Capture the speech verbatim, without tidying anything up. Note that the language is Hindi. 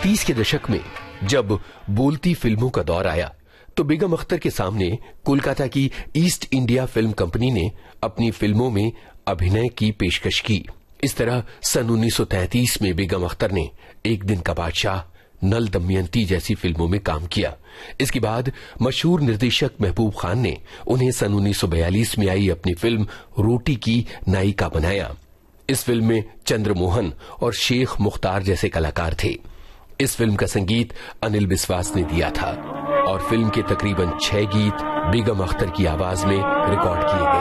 तीस के दशक में जब बोलती फिल्मों का दौर आया तो बेगम अख्तर के सामने कोलकाता की ईस्ट इंडिया फिल्म कंपनी ने अपनी फिल्मों में अभिनय की पेशकश की। इस तरह सन उन्नीस सौ तैंतीस में बेगम अख्तर ने एक दिन का बादशाह, नल दमयंती जैसी फिल्मों में काम किया। इसके बाद मशहूर निर्देशक महबूब खान ने उन्हें सन उन्नीस सौ बयालीस में आई अपनी फिल्म रोटी की नायिका बनाया। इस फिल्म में चंद्रमोहन और शेख मुख्तार जैसे कलाकार थे। इस फिल्म का संगीत अनिल बिस्वास ने दिया था और फिल्म के तकरीबन छह गीत बेगम अख्तर की आवाज में रिकॉर्ड किए गए।